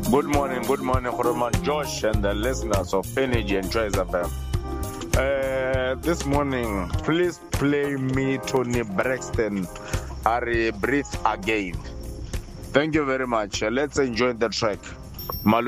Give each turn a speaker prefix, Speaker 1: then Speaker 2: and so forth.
Speaker 1: Good morning, Roman Josh and the listeners of Energy and Choice FM. This morning, please play me Tony Braxton, Harry Breathe Again. Thank you very much. Let's enjoy the track.